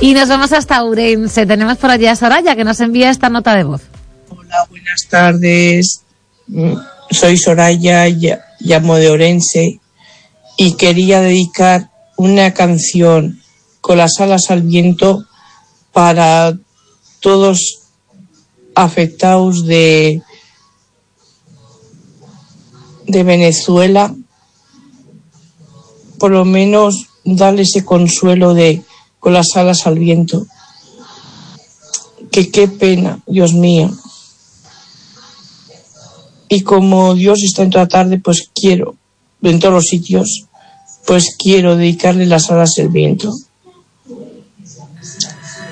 Y nos vamos hasta Ourense. Tenemos por allí a Soraya, que nos envía esta nota de voz. Hola, buenas tardes. Soy Soraya, llamo de Ourense y quería dedicar una canción con las alas al viento para todos afectados de Venezuela, por lo menos darle ese consuelo de con las alas al viento. Que qué pena, Dios mío. Y como Dios está en toda tarde, pues quiero, en todos los sitios, pues quiero dedicarle las alas al viento.